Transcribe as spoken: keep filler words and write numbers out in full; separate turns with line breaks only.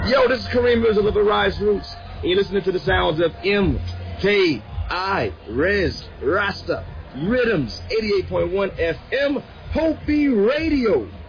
Yo, this is Kareem Mills of the Rise Roots, and you're listening to the sounds of M K I, Rez, Rasta, Rhythms, eighty-eight point one F M, Hopi Radio.